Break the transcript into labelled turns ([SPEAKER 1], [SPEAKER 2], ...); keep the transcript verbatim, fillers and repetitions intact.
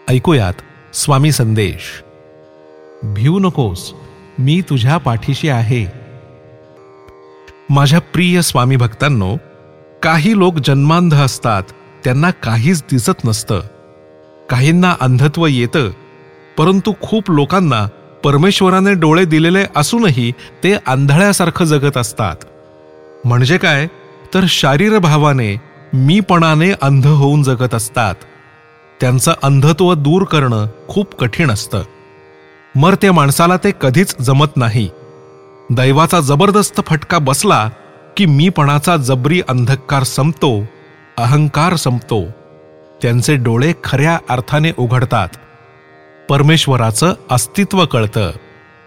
[SPEAKER 1] ऐकूयात स्वामी संदेश. भिऊ नकोस, मी तुझ्या पाठीशी आहे. माझ्या प्रिय स्वामी भक्तांनो, काही लोक जन्मांध असतात, त्यांना काहीच दिसत नसतं. काहींना अंधत्व येतं, परंतु खूप लोकांना परमेश्वराने डोळे दिलेले असूनही ते आंधळ्यासारखं जगत असतात. म्हणजे काय तर शारीरभावाने, मीपणाने अंध होऊन जगत असतात. त्यांचं अंधत्व दूर करणं खूप कठीण असतं. मर्त्य माणसाला ते कधीच जमत नाही. दैवाचा जबरदस्त फटका बसला की मीपणाचा जबरी अंधकार संपतो, अहंकार संपतो. त्यांचे डोळे खऱ्या अर्थाने उघडतात. परमेश्वराचं अस्तित्व कळतं.